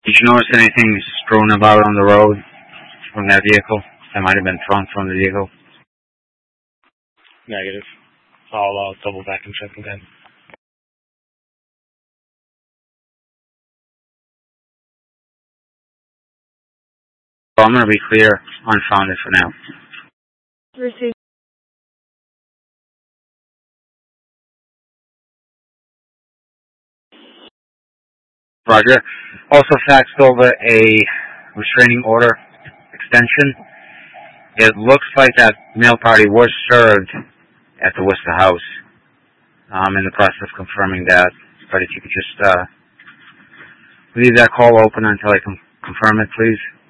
Did you notice anything strewn about on the road from that vehicle that might have been thrown from the vehicle? Negative. I'll double back and check again. So I'm going to be clear, unfounded for now. Received. Roger. Also faxed over a restraining order extension. It looks like that mail party was served at the Worcester House. I'm in the process of confirming that, but if you could just leave that call open until I can confirm it, please.